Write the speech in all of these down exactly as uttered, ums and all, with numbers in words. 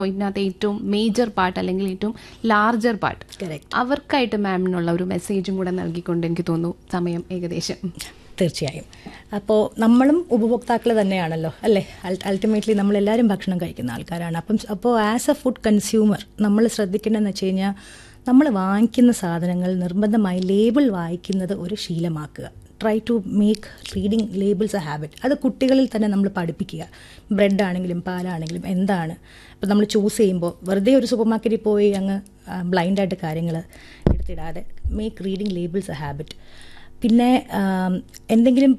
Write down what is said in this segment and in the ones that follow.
ഇതിനകത്ത് ഏറ്റവും major part അല്ലെങ്കിൽ ഏറ്റവും ലാർജർ പാർട്ട് അവർക്കായിട്ട് മാമിനുള്ള ഒരു മെസ്സേജും കൂടെ നൽകിക്കൊണ്ട് എനിക്ക് തോന്നുന്നു സമയം ഏകദേശം. തീർച്ചയായും. അപ്പോൾ നമ്മളും ഉപഭോക്താക്കൾ തന്നെയാണല്ലോ അല്ലേ? അൾട്ടിമേറ്റ്ലി നമ്മളെല്ലാവരും ഭക്ഷണം കഴിക്കുന്ന ആൾക്കാരാണ്. അപ്പം അപ്പോൾ ആസ് എ ഫുഡ് കൺസ്യൂമർ നമ്മൾ ശ്രദ്ധിക്കേണ്ടതെന്ന് വെച്ച് കഴിഞ്ഞാൽ നമ്മൾ വാങ്ങിക്കുന്ന സാധനങ്ങൾ നിർബന്ധമായി ലേബിൾ വായിക്കുന്നത് ഒരു ശീലമാക്കുക. Try to make reading labels A habit. അത് കുട്ടികളിൽ തന്നെ നമ്മൾ പഠിപ്പിക്കുക. ബ്രെഡ് ആണെങ്കിലും പാലാണെങ്കിലും എന്താണ് ഇപ്പോൾ നമ്മൾ ചൂസ് ചെയ്യുമ്പോൾ വെറുതെ ഒരു സൂപ്പർ മാർക്കറ്റിൽ പോയി അങ്ങ് ബ്ലൈൻഡായിട്ട് കാര്യങ്ങൾ എടുത്തിടാതെ make reading labels A habit. പിന്നെ എന്തെങ്കിലും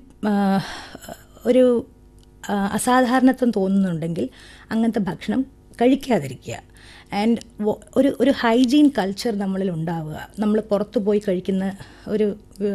ഒരു അസാധാരണത്വം തോന്നുന്നുണ്ടെങ്കിൽ അങ്ങനത്തെ ഭക്ഷണം കഴിക്കാതിരിക്കുക. ആൻഡ് ഒരു ഒരു ഹൈജീൻ കൾച്ചർ നമ്മളിൽ ഉണ്ടാവുക. നമ്മൾ പുറത്തു പോയി കഴിക്കുന്ന ഒരു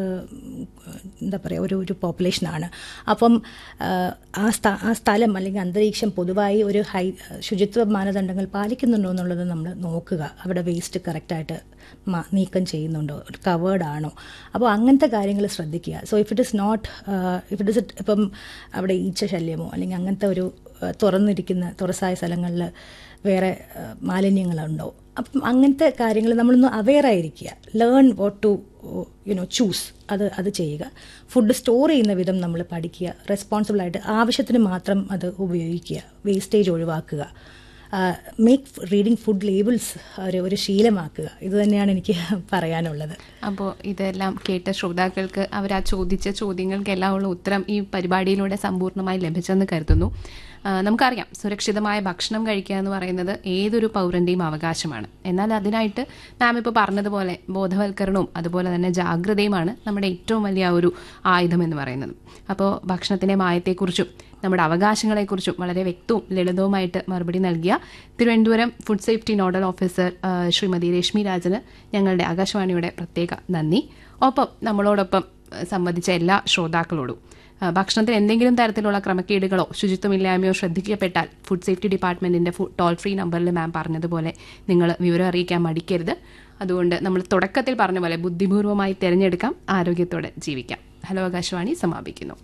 എന്താ പറയുക ഒരു ഒരു പോപ്പുലേഷനാണ്. അപ്പം ആ സ്ഥ ആ സ്ഥലം അല്ലെങ്കിൽ അന്തരീക്ഷം പൊതുവായി ഒരു ഹൈ ശുചിത്വ മാനദണ്ഡങ്ങൾ പാലിക്കുന്നുണ്ടോ എന്നുള്ളത് നമ്മൾ നോക്കുക. അവിടെ വേസ്റ്റ് കറക്റ്റായിട്ട് നീക്കം ചെയ്യുന്നുണ്ടോ, കവേർഡ് ആണോ, അപ്പോൾ അങ്ങനത്തെ കാര്യങ്ങൾ ശ്രദ്ധിക്കുക. So if it is not if it is ഇപ്പം അവിടെ ഈച്ച ശല്യമോ അല്ലെങ്കിൽ അങ്ങനത്തെ ഒരു തുറന്നിരിക്കുന്ന തുറസായ സ്ഥലങ്ങളിൽ വേറെ മാലിന്യങ്ങളുണ്ടോ, അപ്പം അങ്ങനത്തെ കാര്യങ്ങൾ നമ്മളൊന്ന് അവെയറായിരിക്കുക. Learn what to you know choose അത് അത് ചെയ്യുക. ഫുഡ് സ്റ്റോർ ചെയ്യുന്ന വിധം നമ്മൾ പഠിക്കുക. റെസ്പോൺസിബിളായിട്ട് ആവശ്യത്തിന് മാത്രം അത് ഉപയോഗിക്കുക. വേസ്റ്റേജ് ഒഴിവാക്കുക. മേക്ക് റീഡിങ് ഫുഡ് ലേബിൾസ് ഒരു ഒരു ശീലമാക്കുക. ഇത് തന്നെയാണ് എനിക്ക് പറയാനുള്ളത്. അപ്പോൾ ഇതെല്ലാം കേട്ട ശ്രോതാക്കൾക്ക് അവർ ആ ചോദിച്ച ചോദ്യങ്ങൾക്കെല്ലാം ഉള്ള ഉത്തരം ഈ പരിപാടിയിലൂടെ സമ്പൂർണ്ണമായി ലഭിച്ചെന്ന് കരുതുന്നു. നമുക്കറിയാം സുരക്ഷിതമായ ഭക്ഷണം കഴിക്കുക എന്ന് പറയുന്നത് ഏതൊരു പൗരൻ്റെയും അവകാശമാണ്. എന്നാൽ അതിനായിട്ട് മാം ഇപ്പോൾ പറഞ്ഞതുപോലെ ബോധവൽക്കരണവും അതുപോലെ തന്നെ ജാഗ്രതയുമാണ് നമ്മുടെ ഏറ്റവും വലിയ ഒരു ആയുധം എന്ന് പറയുന്നത്. അപ്പോൾ ഭക്ഷണത്തിൻ്റെ മായത്തെക്കുറിച്ചും നമ്മുടെ അവകാശങ്ങളെക്കുറിച്ചും വളരെ വ്യക്തവും ലളിതവുമായിട്ട് മറുപടി നൽകിയ Thiruvananthapuram food safety nodal officer Shrimati Rashmi രാജന് ഞങ്ങളുടെ ആകാശവാണിയുടെ പ്രത്യേക നന്ദി. ഒപ്പം നമ്മളോടൊപ്പം സംബന്ധിച്ച എല്ലാ ശ്രോതാക്കളോടും ഭക്ഷണത്തിൽ എന്തെങ്കിലും തരത്തിലുള്ള ക്രമക്കേടുകളോ ശുചിത്വമില്ലായ്മയോ ശ്രദ്ധിക്കപ്പെട്ടാൽ ഫുഡ് സേഫ്റ്റി ഡിപ്പാർട്ട്മെൻറ്റിൻ്റെ ടോൾ ഫ്രീ നമ്പറിൽ മാം പറഞ്ഞതുപോലെ നിങ്ങൾ വിവരം അറിയിക്കാൻ മടിക്കരുത്. അതുകൊണ്ട് നമ്മൾ തുടക്കത്തിൽ പറഞ്ഞ പോലെ ബുദ്ധിപൂർവ്വമായി തിരഞ്ഞെടുക്കാം, ആരോഗ്യത്തോടെ ജീവിക്കാം. ഹലോ ആകാശവാണി സമാപിക്കുന്നു.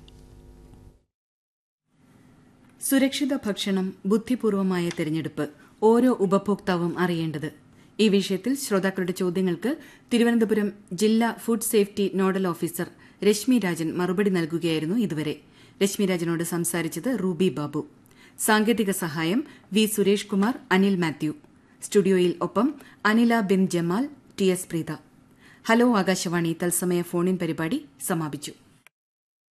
സുരക്ഷിത ഭക്ഷണം, ബുദ്ധിപൂർവമായ തിരഞ്ഞെടുപ്പ്, ഓരോ ഉപഭോക്താവും അറിയേണ്ടത്. ഈ വിഷയത്തിൽ ശ്രോതാക്കളുടെ ചോദ്യങ്ങൾക്ക് തിരുവനന്തപുരം ജില്ലാ food safety nodal officer Rashmi Rajan മറുപടി നൽകുകയായിരുന്നു ഇതുവരെ. രശ്മി രാജനോട് സംസാരിച്ചത് റൂബി ബാബു. സാങ്കേതിക സഹായം വി സുരേഷ് കുമാർ, അനിൽ മാത്യു. സ്റ്റുഡിയോയിൽ ഒപ്പം Anila bin Jamal, T S Preetha. Hello Akashvani തത്സമയ ഫോണിൻ പരിപാടി സമാപിച്ചു.